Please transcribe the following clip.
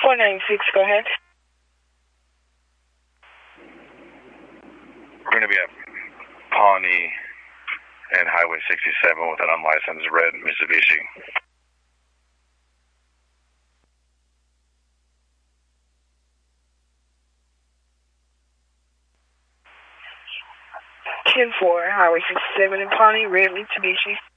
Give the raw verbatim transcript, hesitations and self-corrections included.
four nine six, go ahead. We're going to be at Pawnee and Highway sixty-seven with an unlicensed red Mitsubishi. ten four, Highway sixty-seven in Pawnee, red Mitsubishi.